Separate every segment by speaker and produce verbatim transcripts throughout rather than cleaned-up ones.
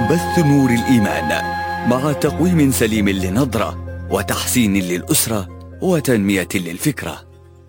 Speaker 1: بث نور الإيمان مع تقويم سليم للنظرة وتحسين للأسرة وتنمية للفكرة.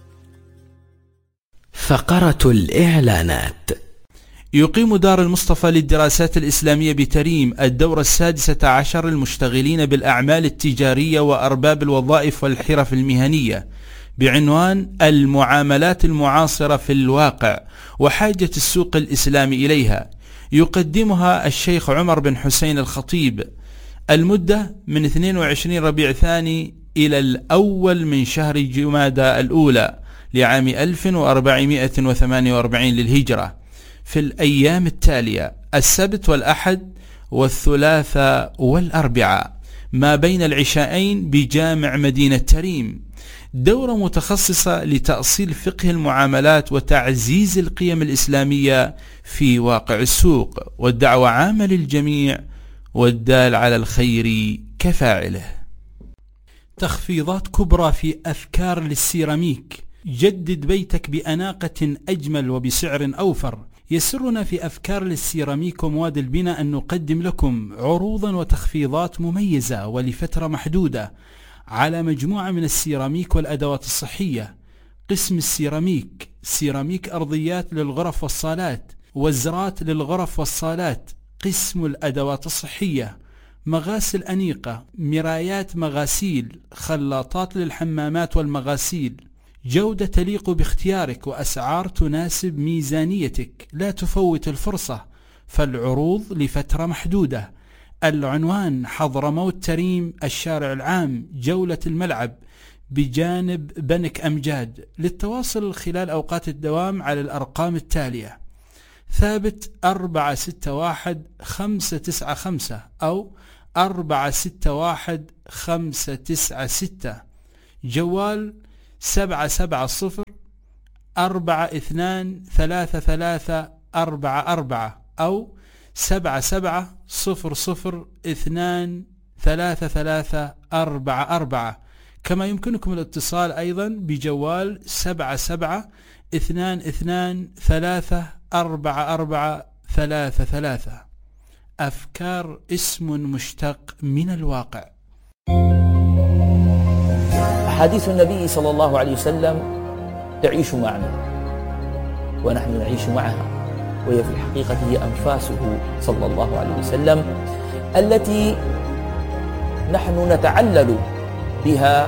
Speaker 2: فقرة الإعلانات.
Speaker 3: يقيم دار المصطفى للدراسات الإسلامية بتريم الدورة السادسة عشر للمشتغلين بالأعمال التجارية وأرباب الوظائف والحرف المهنية بعنوان المعاملات المعاصرة في الواقع وحاجة السوق الإسلامي إليها. يقدمها الشيخ عمر بن حسين الخطيب. المدة من اثنين وعشرين ربيع ثاني إلى الأول من شهر جمادى الأولى لعام ألف وأربعمائة وثمانية وأربعين للهجرة، في الأيام التالية: السبت والأحد والثلاثاء والأربعاء ما بين العشاءين بجامع مدينة تريم. دورة متخصصة لتأصيل فقه المعاملات وتعزيز القيم الإسلامية في واقع السوق، والدعوة عامة للجميع والدال على الخير كفاعله. تخفيضات كبرى في أفكار للسيراميك. جدد بيتك بأناقة أجمل وبسعر أوفر. يسرنا في أفكار للسيراميك ومواد البناء أن نقدم لكم عروضا وتخفيضات مميزة ولفترة محدودة على مجموعة من السيراميك والأدوات الصحية. قسم السيراميك: سيراميك أرضيات للغرف والصالات، وزرات للغرف والصالات. قسم الأدوات الصحية: مغاسل أنيقة، مرايات مغاسيل، خلاطات للحمامات والمغاسيل. جودة تليق باختيارك وأسعار تناسب ميزانيتك. لا تفوت الفرصة، فالعروض لفترة محدودة. العنوان: حضرموت تريم، الشارع العام، جولة الملعب بجانب بنك أمجاد. للتواصل خلال أوقات الدوام على الأرقام التالية: ثابت أربعة ستة واحد خمسة تسعة خمسة أو أربعة ستة واحد خمسة تسعة ستة. جوال سبعة سبعة صفر أربعة اثنان ثلاثة ثلاثة أربعة أربعة أو سبعة سبعة صفر صفر اثنان ثلاثة ثلاثة أربعة أربعة. كما يمكنكم الاتصال أيضا بجوال سبعة سبعة اثنان اثنان ثلاثة أربعة أربعة ثلاثة ثلاثة. أفكار اسم مشتق من الواقع.
Speaker 4: أحاديث النبي صلى الله عليه وسلم تعيش معنا ونحن نعيش معها، وهي في الحقيقة هي أنفاسه صلى الله عليه وسلم التي نحن نتعلل بها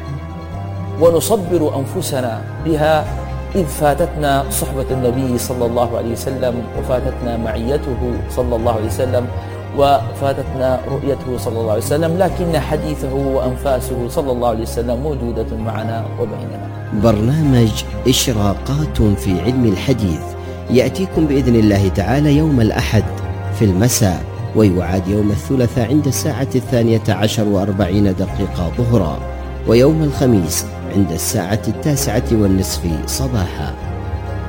Speaker 4: ونصبر أنفسنا بها، إذ فاتتنا صحبة النبي صلى الله عليه وسلم، وفاتتنا معيته صلى الله عليه وسلم، وفاتتنا رؤيته صلى الله عليه وسلم، لكن حديثه وأنفاسه صلى الله عليه وسلم موجودة معنا وبيننا.
Speaker 2: برنامج إشراقات في علم الحديث يأتيكم بإذن الله تعالى يوم الأحد في المساء، ويعاد يوم الثلاثاء عند الساعة الثانية عشر وأربعين دقيقة ظهرا، ويوم الخميس عند الساعة التاسعة والنصف صباحا.